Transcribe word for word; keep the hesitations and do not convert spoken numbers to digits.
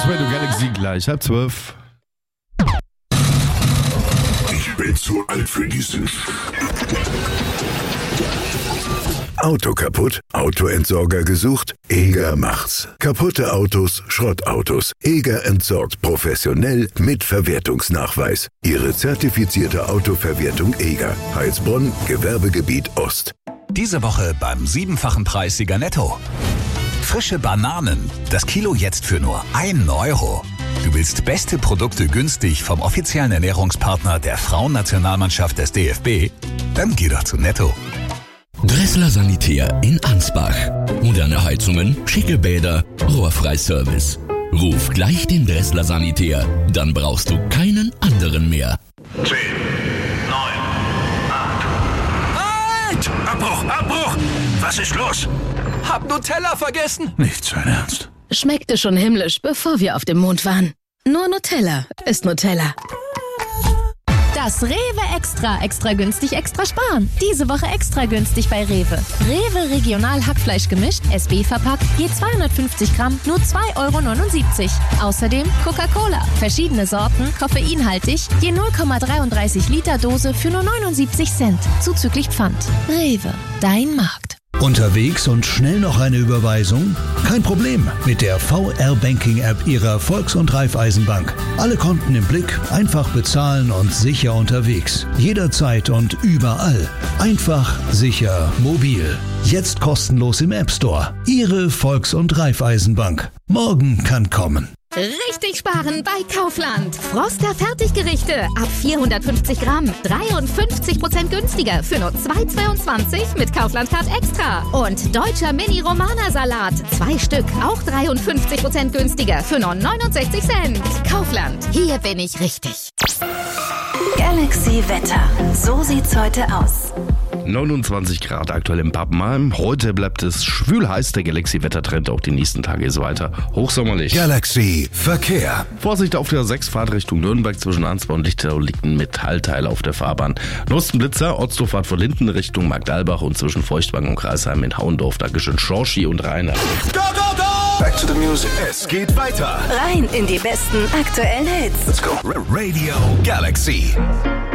Radio Galaxy gleich, halb zwölf. Ich bin zu alt für diesen Sch... Auto kaputt? Autoentsorger gesucht? Eger macht's. Kaputte Autos, Schrottautos. Eger entsorgt professionell mit Verwertungsnachweis. Ihre zertifizierte Autoverwertung Eger. Heilsbronn, Gewerbegebiet Ost. Diese Woche beim siebenfachen Preis Sieger Netto. Frische Bananen. Das Kilo jetzt für nur ein Euro. Du willst beste Produkte günstig vom offiziellen Ernährungspartner der Frauennationalmannschaft des D F B? Dann geh doch zu Netto. Dressler Sanitär in Ansbach. Moderne Heizungen, schicke Bäder, Rohrfreiservice. Ruf gleich den Dressler Sanitär, dann brauchst du keinen anderen mehr. zehn, neun, acht... Halt! Abbruch, Abbruch! Was ist los? Hab Nutella vergessen. Nicht sein Ernst. Schmeckte schon himmlisch, bevor wir auf dem Mond waren. Nur Nutella ist Nutella. Das Rewe Extra. Extra günstig, extra sparen. Diese Woche extra günstig bei Rewe. Rewe Regional Hackfleisch gemischt, S B verpackt, je zweihundertfünfzig Gramm, nur zwei Euro neunundsiebzig. Außerdem Coca-Cola. Verschiedene Sorten, koffeinhaltig, je null Komma dreiunddreißig Liter Dose für nur neunundsiebzig Cent. Zuzüglich Pfand. Rewe, dein Markt. Unterwegs und schnell noch eine Überweisung? Kein Problem mit der V R-Banking-App Ihrer Volks- und Raiffeisenbank. Alle Konten im Blick, einfach bezahlen und sicher unterwegs. Jederzeit und überall. Einfach, sicher, mobil. Jetzt kostenlos im App Store. Ihre Volks- und Raiffeisenbank. Morgen kann kommen. Richtig sparen bei Kaufland. Froster Fertiggerichte ab vierhundertfünfzig Gramm. dreiundfünfzig Prozent günstiger für nur zwei Euro zweiundzwanzig mit Kaufland Card Extra. Und deutscher Mini-Romana-Salat. Zwei Stück, auch dreiundfünfzig Prozent günstiger für nur neunundsechzig Cent. Kaufland, hier bin ich richtig. Galaxy Wetter. So sieht's heute aus. neunundzwanzig Grad aktuell im Pappenheim. Heute bleibt es schwül heiß. Der Galaxy-Wettertrend auch die nächsten Tage ist weiter hochsommerlich. Galaxy Verkehr. Vorsicht auf der sechs Fahrt Richtung Nürnberg zwischen Ansbach und Lichterloh liegt ein Metallteil auf der Fahrbahn. Nostenblitzer, Ortsdorffahrt von Linden Richtung Magdalbach und zwischen Feuchtwagen und Kreisheim in Hauendorf. Dankeschön, Schorschi und Rainer. Go, go, go! Back to the music. Es geht weiter. Rein in die besten aktuellen Hits. Let's go. Radio Galaxy.